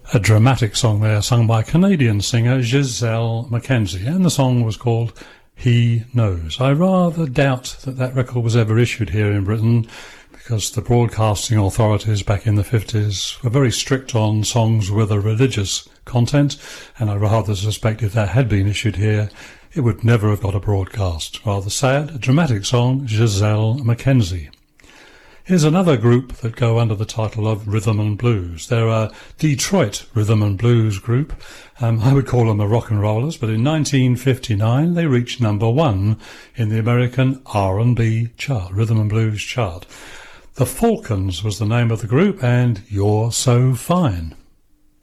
A dramatic song there, sung by Canadian singer Giselle Mackenzie, and the song was called He Knows. I rather doubt that record was ever issued here in Britain, because the broadcasting authorities back in the 50s were very strict on songs with a religious content, and I rather suspect if that had been issued here, it would never have got a broadcast. Rather sad, a dramatic song, Giselle Mackenzie. Here's another group that go under the title of Rhythm and Blues. They're a Detroit rhythm and blues group. I would call them the rock and rollers, but in 1959 they reached number 1 in the American R&B chart, rhythm and blues chart. The Falcons was the name of the group, and You're So Fine.